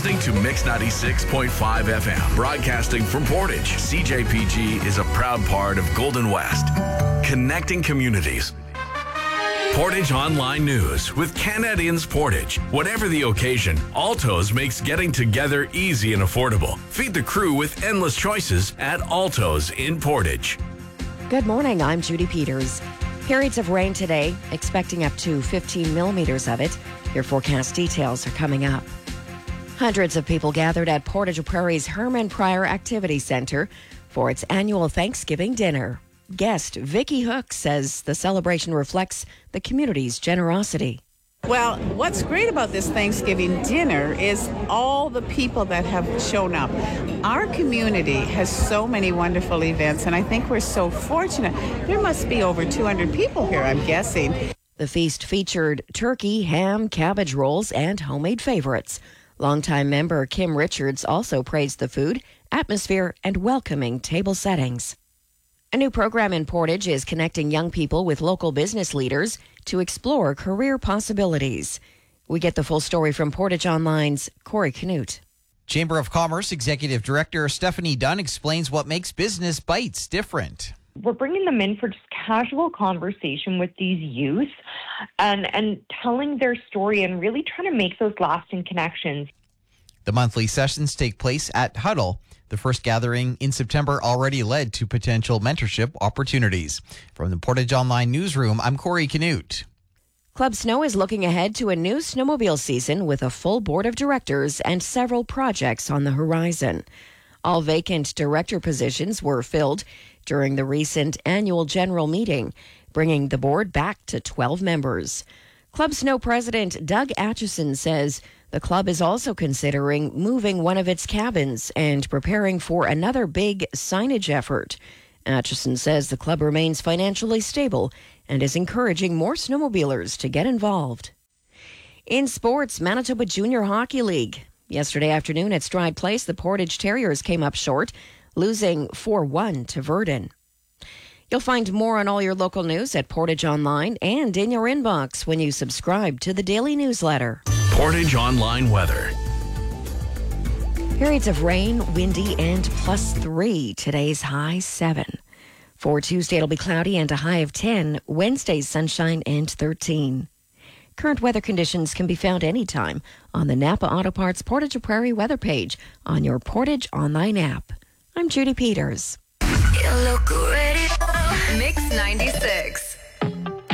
listening to Mix 96.5 FM, broadcasting from Portage. CJPG is a proud part of Golden West, connecting communities. Portage Online News with Canadians Portage. Whatever the occasion, Alto's makes getting together easy and affordable. Feed the crew with endless choices at Alto's in Portage. Good morning, I'm Judy Peters. Periods of rain today, expecting up to 15 millimeters of it. Your forecast details are coming up. Hundreds of people gathered at Portage Prairie's Herman Pryor Activity Center for its annual Thanksgiving dinner. Guest Vicki Hook says the celebration reflects the community's generosity. Well, what's great about this Thanksgiving dinner is all the people that have shown up. Our community has so many wonderful events, and I think we're so fortunate. There must be over 200 people here, I'm guessing. The feast featured turkey, ham, cabbage rolls, and homemade favorites. Longtime member Kim Richards also praised the food, atmosphere, and welcoming table settings. A new program in Portage is connecting young people with local business leaders to explore career possibilities. We get the full story from Portage Online's Corey Knut. Chamber of Commerce Executive Director Stephanie Dunn explains what makes Business Bites different. We're bringing them in for just casual conversation with these youth and telling their story and really trying to make those lasting connections. The monthly sessions take place at Huddle. The first gathering in September already led to potential mentorship opportunities. From the Portage Online Newsroom, I'm Corey Knut. Club Snow is looking ahead to a new snowmobile season with a full board of directors and several projects on the horizon. All vacant director positions were filled during the recent annual general meeting, bringing the board back to 12 members. Club Snow President Doug Atchison says the club is also considering moving one of its cabins and preparing for another big signage effort. Atchison says the club remains financially stable and is encouraging more snowmobilers to get involved. In sports, Manitoba Junior Hockey League. Yesterday afternoon at Stride Place, the Portage Terriers came up short, losing 4-1 to Verdun. You'll find more on all your local news at Portage Online and in your inbox when you subscribe to the daily newsletter. Portage Online weather. Periods of rain, windy, and +3. Today's high 7. For Tuesday, it'll be cloudy and a high of 10. Wednesday's sunshine and 13. Current weather conditions can be found anytime on the Napa Auto Parts Portage Prairie weather page on your Portage Online app. I'm Judy Peters. You look ready. Mix 96.